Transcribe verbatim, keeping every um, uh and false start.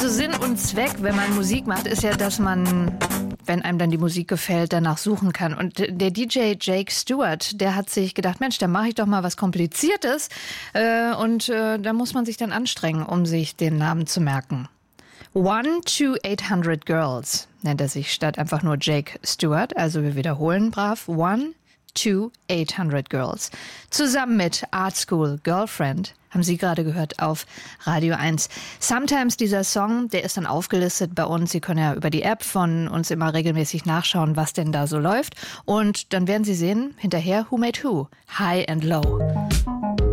Also Sinn und Zweck, wenn man Musik macht, ist ja, dass man, wenn einem dann die Musik gefällt, danach suchen kann. Und der D J Jake Stewart, der hat sich gedacht, Mensch, da mache ich doch mal was Kompliziertes. Äh, und äh, da muss man sich dann anstrengen, um sich den Namen zu merken. One to eight hundred Girls nennt er sich statt einfach nur Jake Stewart. Also wir wiederholen brav. One to eight hundred Girls. Zusammen mit Art School Girlfriend haben Sie gerade gehört auf Radio eins. Sometimes dieser Song, der ist dann aufgelistet bei uns. Sie können ja über die App von uns immer regelmäßig nachschauen, was denn da so läuft. Und dann werden Sie sehen, hinterher Who Made Who, High and Low.